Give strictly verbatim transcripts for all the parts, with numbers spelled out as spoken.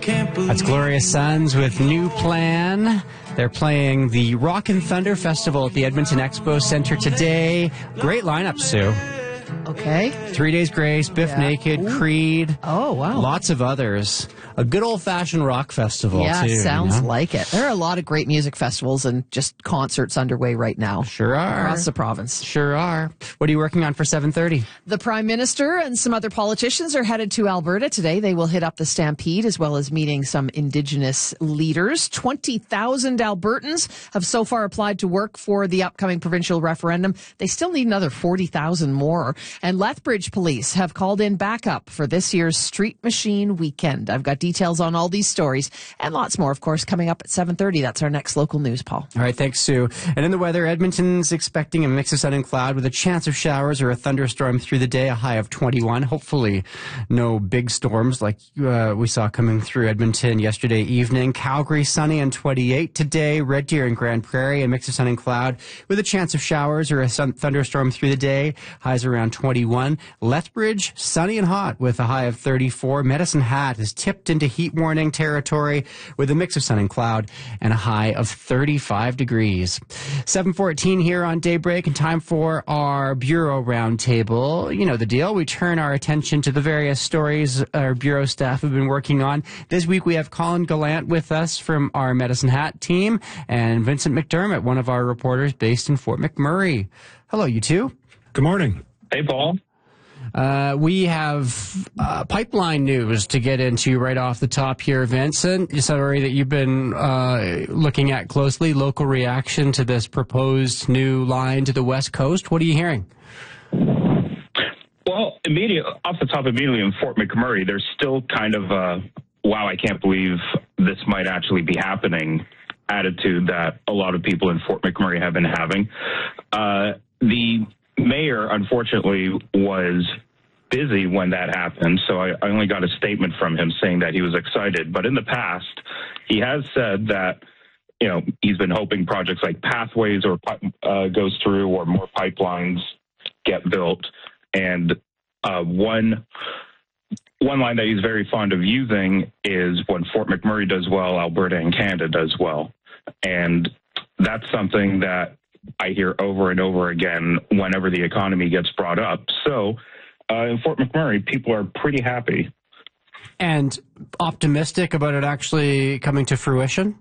can't believe. That's Glorious Sons with New Plan. They're playing the Rock and Thunder Festival at the Edmonton Expo Center today. Great lineup, Sue. Okay. Three Days Grace, Biff Yeah. Naked, Ooh. Creed. Oh, wow. Lots of others. A good old-fashioned rock festival, yeah, too. sounds you know? like it. There are a lot of great music festivals and just concerts underway right now. Sure are. Across the province. Sure are. What are you working on for seven thirty? The Prime Minister and some other politicians are headed to Alberta today. They will hit up the Stampede as well as meeting some Indigenous leaders. twenty thousand Albertans have so far applied to work for the upcoming provincial referendum. They still need another forty thousand more. And Lethbridge Police have called in backup for this year's Street Machine Weekend. I've got details on all these stories and lots more, of course, coming up at seven thirty. That's our next local news, Paul. All right, thanks, Sue. And in the weather, Edmonton's expecting a mix of sun and cloud with a chance of showers or a thunderstorm through the day, a high of twenty-one. Hopefully no big storms like uh, we saw coming through Edmonton yesterday evening. Calgary, sunny and twenty-eight today. Red Deer and Grand Prairie, a mix of sun and cloud with a chance of showers or a sun- thunderstorm through the day, highs around twenty-one. Lethbridge, sunny and hot with a high of thirty-four. Medicine Hat is tipped into heat warning territory with a mix of sun and cloud and a high of thirty-five degrees. seven fourteen here on Daybreak, and time for our Bureau Roundtable. You know the deal. We turn our attention to the various stories our Bureau staff have been working on. This week we have Colin Gallant with us from our Medicine Hat team and Vincent McDermott, one of our reporters based in Fort McMurray. Hello, you two. Good morning. Hey, Paul. Uh, we have uh, pipeline news to get into right off the top here, Vincent. A story that you've been uh, looking at closely, local reaction to this proposed new line to the West Coast. What are you hearing? Well, immediate, off the top immediately in Fort McMurray, there's still kind of a, wow, I can't believe this might actually be happening attitude that a lot of people in Fort McMurray have been having. Uh, the mayor, unfortunately, was busy when that happened, so I, I only got a statement from him saying that he was excited. But in the past, he has said that, you know, he's been hoping projects like Pathways or uh, goes through or more pipelines get built. And uh, one one line that he's very fond of using is when Fort McMurray does well, Alberta and Canada does well. And that's something that I hear over and over again whenever the economy gets brought up. So uh, in Fort McMurray, people are pretty happy. And optimistic about it actually coming to fruition?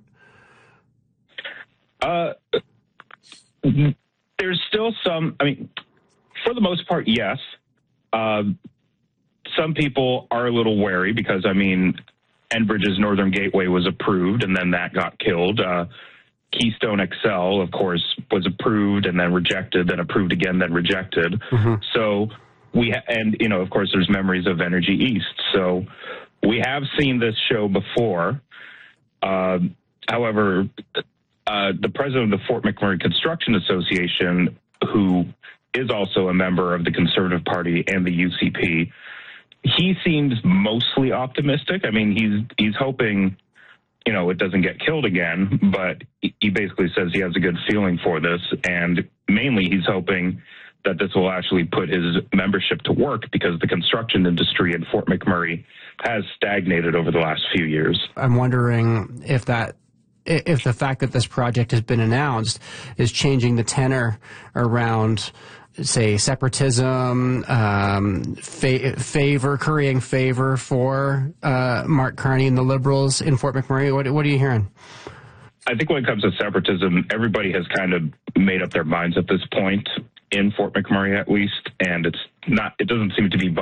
Uh, there's still some, I mean, for the most part, yes. Uh, some people are a little wary because, I mean, Enbridge's Northern Gateway was approved and then that got killed. Uh, Keystone X L, of course, was approved and then rejected, then approved again, then rejected. Mm-hmm. So we, ha- and, you know, of course, there's memories of Energy East. So we have seen this show before. Uh, however, uh, the president of the Fort McMurray Construction Association, who is also a member of the Conservative Party and the U C P, he seems mostly optimistic. I mean, he's he's hoping, you know, it doesn't get killed again, but he basically says he has a good feeling for this, and mainly he's hoping that this will actually put his membership to work because the construction industry in Fort McMurray has stagnated over the last few years. I'm wondering if that if the fact that this project has been announced is changing the tenor around, say, separatism, um, fa- favor, currying favor for uh, Mark Carney and the Liberals in Fort McMurray. What, what are you hearing? I think when it comes to separatism, everybody has kind of made up their minds at this point, in Fort McMurray at least, and it's not. It doesn't seem to be